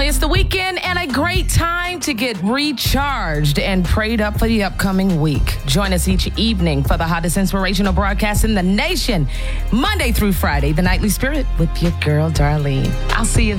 It's the weekend and a great time to get recharged and prayed up for the upcoming week. Join us each evening for the hottest inspirational broadcast in the nation, Monday through Friday, The Nightly Spirit with your girl, Darlene. I'll see you